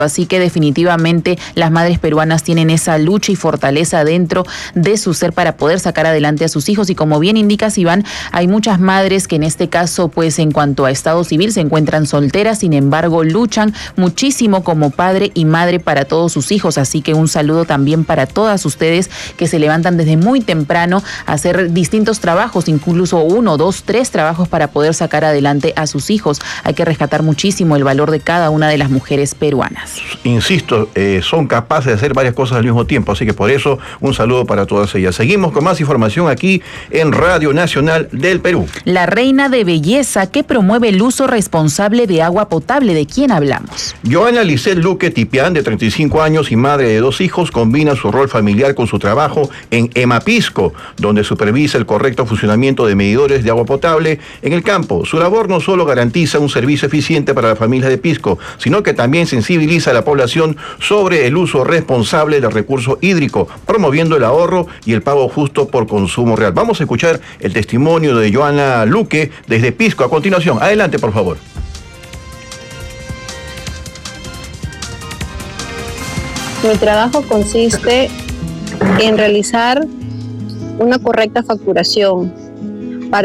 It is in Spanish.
Así que definitivamente las madres peruanas tienen esa lucha y fortaleza dentro de su ser para poder sacar adelante a sus hijos. Y como bien indicas, Iván, hay muchas madres que en este caso, pues en cuanto a estado civil, se encuentran solteras, sin embargo, luchan muchísimo como padre y madre para todos sus hijos. Así que un saludo también para todas ustedes que se levantan desde muy temprano a hacer distintos trabajos, incluso 1, 2, 3 trabajos para poder sacar adelante a sus hijos. Hay que rescatar muchísimo el valor de cada una de las mujeres peruanas. Insisto, son capaces de hacer varias cosas al mismo tiempo, así que por eso un saludo para todas ellas. Seguimos con más información aquí en Radio Nacional del Perú. La reina de belleza que promueve el uso responsable de agua potable. ¿De quién hablamos? Joana Lisset Luque Tipián, de 35 años y madre de 2 hijos, combina su rol familiar con su trabajo en Emapisco, donde supervisa el correcto funcionamiento de medidores de agua potable en el campo. Su labor no solo garantiza un servicio eficiente para las familias de Pisco, sino que también sensibiliza a la población sobre el uso responsable del recurso hídrico, promoviendo el ahorro y el pago justo por consumo real. Vamos a escuchar el testimonio de Joana Luque desde Pisco a continuación. Adelante, por favor. Mi trabajo consiste en realizar una correcta facturación